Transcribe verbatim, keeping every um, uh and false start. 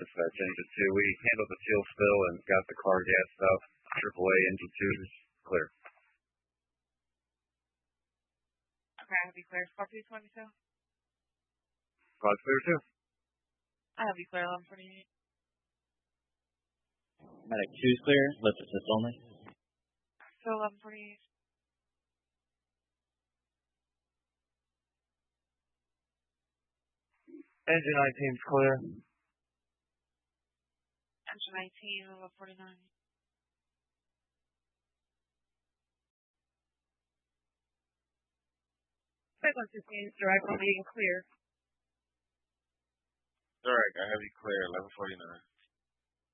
if that's engine two. We handled the fuel spill and got the car gassed up. Triple A engine two is clear. Okay, I have you clear. Scorpio twenty-two. Cloud clear too. I have you clear. eleven forty-eight. Medic two is clear. Lift assist only. So eleven forty-eight. Engine nineteen is clear. Engine nineteen, eleven forty-nine. Five one fifteen, direct on leading clear. Direct, I have you clear. eleven forty-nine.